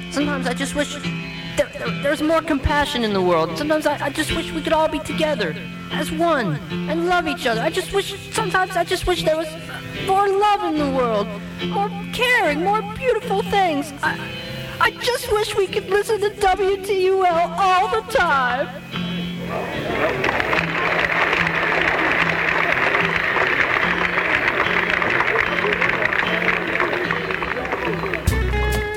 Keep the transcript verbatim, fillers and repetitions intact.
Sometimes I just wish there, there, there's more compassion in the world. Sometimes I, I just wish we could all be together as one and love each other. I just wish, sometimes I just wish there was more love in the world, more caring, more beautiful things. I, I just wish we could listen to W T U L all the time.